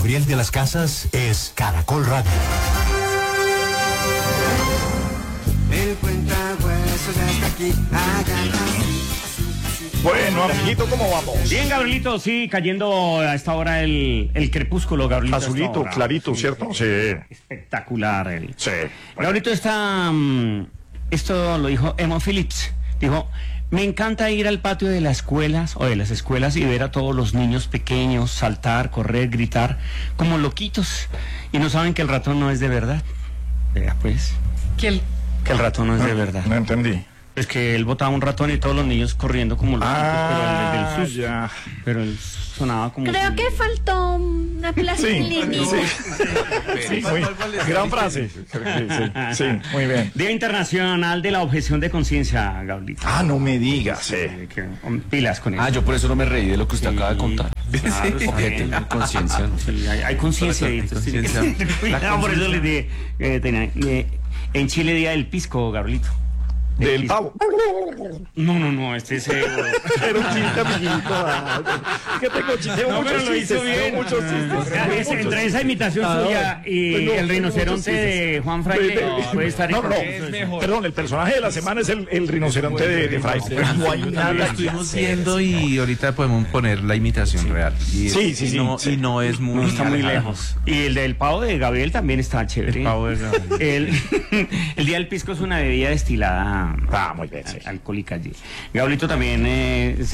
Gabriel de las Casas es Caracol Radio. El cuentahuesos ya está aquí. Bueno, amiguito, ¿cómo vamos? Bien, Gabrielito, sí, cayendo a esta hora el crepúsculo, Gabrielito. Azulito, clarito, sí, ¿cierto? Sí. Espectacular. Sí. Gabrielito está... esto lo dijo Emo Phillips. Dijo, me encanta ir al patio de las escuelas o de las escuelas y ver a todos los niños pequeños saltar, correr, gritar, como loquitos. Y no saben que el ratón no es de verdad. Vea, pues. Que el ratón no es de verdad. No entendí. Es que él botaba un ratón y todos los niños corriendo como loquitos, pero el del susto. Ya. Pero él sonaba como... Creo que faltó una plastilina. Sí, muy, gran frase. Sí, muy bien. Día Internacional de la Objeción de Conciencia, Gabrielito. Ah, no me digas, Pilas con eso. Ah, yo por eso no me reí de lo que usted acaba de contar. Claro, Objeto de conciencia. Hay conciencia. No, por eso les dije, en Chile Día del Pisco, Gabrielito. Del pavo. No, este es... Era un chiste, amiguito. Que tengo chistes, muchos chistes. Muchos chistes. Entre esa imitación suya y el rinoceronte de Juan Fraile puede estar... No, perdón, el personaje de la semana es el rinoceronte de Fraile. No hay nada. La estuvimos viendo y ahorita podemos poner la imitación real. Sí. Y no es muy... No está muy lejos. Y el del pavo de Gabriel también está chévere. El pavo de Gabriel. El Día del Pisco es una bebida destilada... muy bien, sí. Alcohólica allí. Gabrielito también es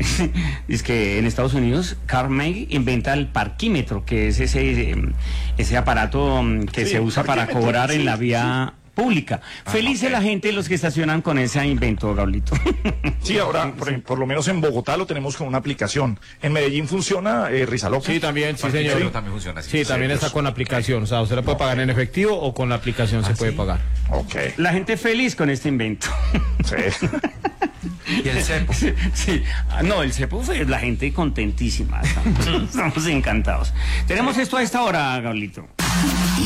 que en Estados Unidos Carnegie inventa el parquímetro, que es ese aparato que se usa para cobrar en la vía pública. Felices la gente, los que estacionan con ese invento, Gabrielito. Sí, ahora, por lo menos en Bogotá lo tenemos con una aplicación. En Medellín funciona, Rizaloca. Sí, también, sí, señor. Sí, también funciona así. Sí, también está con aplicación. O sea, usted la puede pagar en efectivo o con la aplicación se puede pagar. Ok. La gente feliz con este invento. Sí. ¿Y el cepo? Sí. No, el cepo es la gente contentísima. Estamos encantados. Tenemos esto a esta hora, Gabrielito.